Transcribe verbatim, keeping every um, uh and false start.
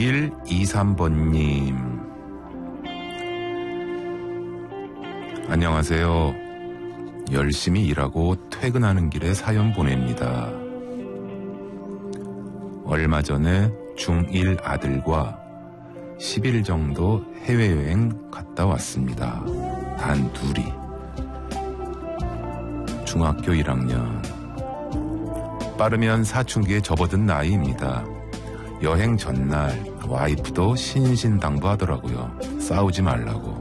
일이삼 번님 안녕하세요. 열심히 일하고 퇴근하는 길에 사연 보냅니다. 얼마 전에 중일 아들과 십 일 정도 해외여행 갔다 왔습니다. 단 둘이. 중학교 일 학년. 빠르면 사춘기에 접어든 나이입니다. 여행 전날 와이프도 신신당부하더라고요. 싸우지 말라고.